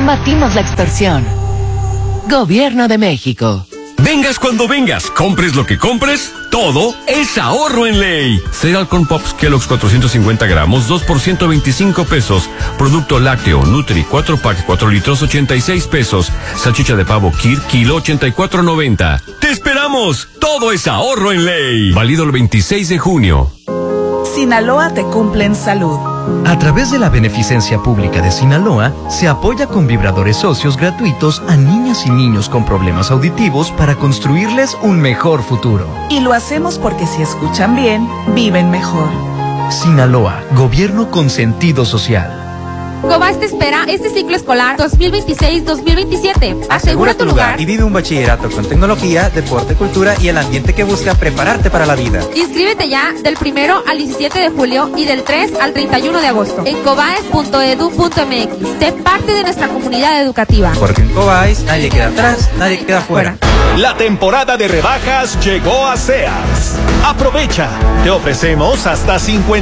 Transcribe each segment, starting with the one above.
Combatimos la extorsión. Gobierno de México. Vengas cuando vengas, compres lo que compres, todo es ahorro en ley. Cereal Corn Pops Kellogg's 450 gramos, 2 por 125 pesos. Producto lácteo Nutri 4 packs 4 litros, 86 pesos. Salchicha de pavo Kir, kilo 84.90. ¡Te esperamos! Todo es ahorro en ley. Válido el 26 de junio. Sinaloa te cumple en salud. A través de la beneficencia pública de Sinaloa, se apoya con vibradores socios gratuitos a niñas y niños con problemas auditivos para construirles un mejor futuro. Y lo hacemos porque si escuchan bien, viven mejor. Sinaloa, gobierno con sentido social. Cobás te espera este ciclo escolar 2026-2027. Asegura tu lugar y vive un bachillerato con tecnología, deporte, cultura y el ambiente que busca prepararte para la vida. Inscríbete ya del 1 al 17 de julio y del 3 al 31 de agosto en cobaes.edu.mx. Sé parte de nuestra comunidad educativa. Porque en Cobáis nadie queda atrás, nadie queda fuera. La temporada de rebajas llegó a Sears. Aprovecha, te ofrecemos hasta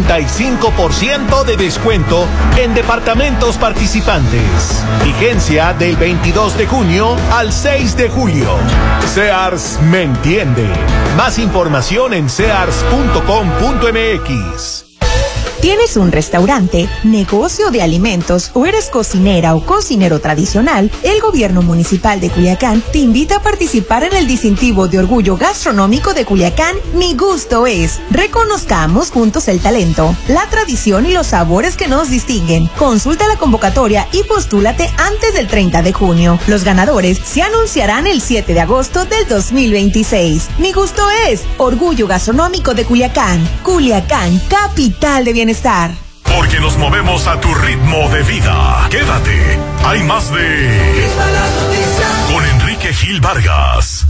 55% de descuento en departamentos participantes. Vigencia del 22 de junio al 6 de julio. Sears me entiende. Más información en sears.com.mx. ¿Tienes un restaurante, negocio de alimentos o eres cocinera o cocinero tradicional? El Gobierno Municipal de Culiacán te invita a participar en el distintivo de orgullo gastronómico de Culiacán, Mi Gusto Es. Reconozcamos juntos el talento, la tradición y los sabores que nos distinguen. Consulta la convocatoria y postúlate antes del 30 de junio. Los ganadores se anunciarán el 7 de agosto del 2026. Mi Gusto Es, orgullo gastronómico de Culiacán. Culiacán, capital de bienestar. Porque nos movemos a tu ritmo de vida. Quédate. Hay más de... Con Enrique Gil Vargas.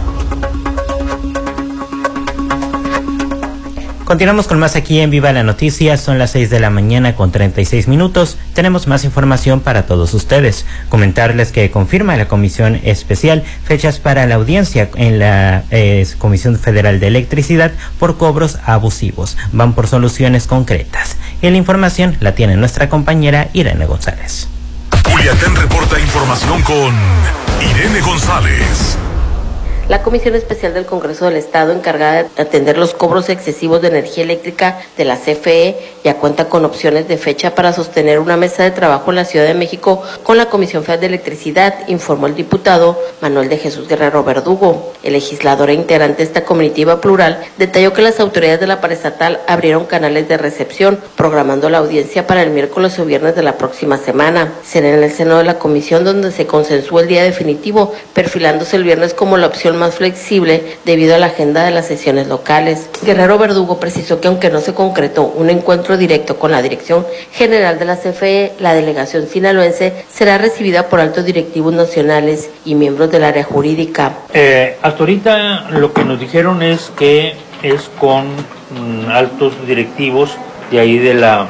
Continuamos con más aquí en Viva la Noticia. Son las 6 de la mañana con 36 minutos. Tenemos más información para todos ustedes. Comentarles que confirma la Comisión Especial fechas para la audiencia en la Comisión Federal de Electricidad por cobros abusivos. Van por soluciones concretas. Y la información la tiene nuestra compañera Irene González. Culiacán reporta información con Irene González. La Comisión Especial del Congreso del Estado, encargada de atender los cobros excesivos de energía eléctrica de la CFE, ya cuenta con opciones de fecha para sostener una mesa de trabajo en la Ciudad de México con la Comisión Federal de Electricidad, informó el diputado Manuel de Jesús Guerrero Verdugo. El legislador e integrante de esta comitiva plural detalló que las autoridades de la paraestatal abrieron canales de recepción, programando la audiencia para el miércoles o viernes de la próxima semana. Será en el seno de la comisión donde se consensúe el día definitivo, perfilándose el viernes como la opción más flexible debido a la agenda de las sesiones locales. Guerrero Verdugo precisó que aunque no se concretó un encuentro directo con la Dirección General de la CFE, la delegación sinaloense será recibida por altos directivos nacionales y miembros del área jurídica. Hasta ahorita lo que nos dijeron es que es con altos directivos de ahí de la...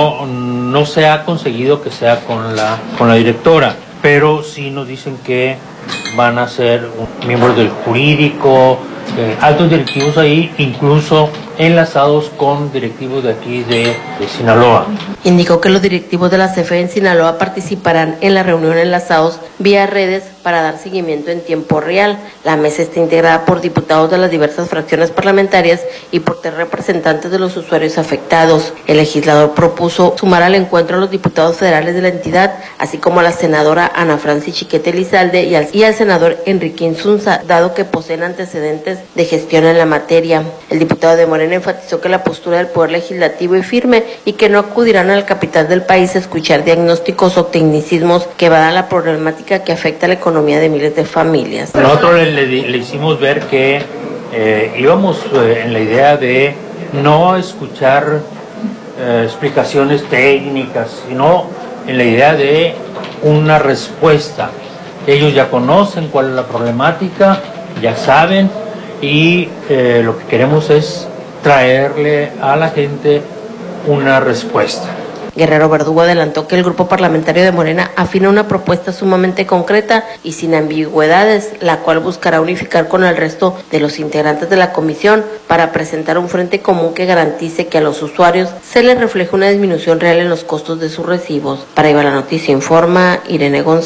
No se ha conseguido que sea con la directora, pero sí nos dicen que van a ser miembros del jurídico, altos directivos ahí, incluso enlazados con directivos de aquí de Sinaloa. Indicó que los directivos de la CFE en Sinaloa participarán en la reunión enlazados vía redes para dar seguimiento en tiempo real. La mesa está integrada por diputados de las diversas fracciones parlamentarias y por 3 representantes de los usuarios afectados. El legislador propuso sumar al encuentro a los diputados federales de la entidad, así como a la senadora Ana Francis Chiquete Elizalde y al senador Enrique Insunza, dado que poseen antecedentes de gestión en la materia. El diputado de Morena enfatizó que la postura del Poder Legislativo es firme y que no acudirán al capital del país a escuchar diagnósticos o tecnicismos que van a la problemática que afecta a la economía de miles de familias. Nosotros le hicimos ver que íbamos en la idea de no escuchar explicaciones técnicas, sino en la idea de una respuesta. Ellos ya conocen cuál es la problemática, ya saben, y lo que queremos es traerle a la gente una respuesta. Guerrero Verdugo adelantó que el grupo parlamentario de Morena afina una propuesta sumamente concreta y sin ambigüedades, la cual buscará unificar con el resto de los integrantes de la comisión para presentar un frente común que garantice que a los usuarios se les refleje una disminución real en los costos de sus recibos. Para Viva la Noticia informa Irene González.